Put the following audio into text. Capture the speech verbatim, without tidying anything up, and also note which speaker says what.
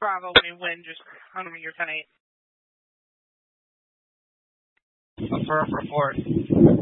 Speaker 1: Bravo, we win. Just on your ten eight.
Speaker 2: Affirm report.